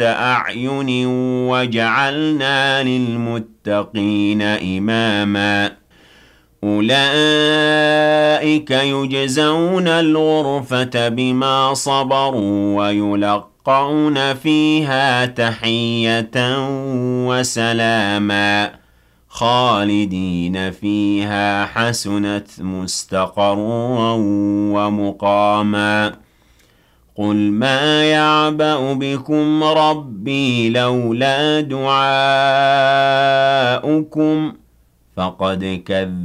أعين وجعلنا للمتقين إماما أولئك يجزون الغرفة بما صبروا ويلقون فيها تحية وسلاما خالدين فيها حسنت مستقرا ومقاما قل ما يعبأ بكم ربي لولا دعاؤكم فقد كذبتم